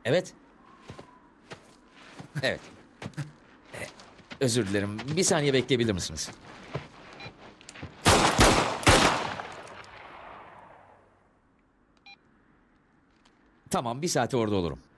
Evet. Evet. Özür dilerim. Bir saniye bekleyebilir misiniz? Tamam, bir saate orada olurum.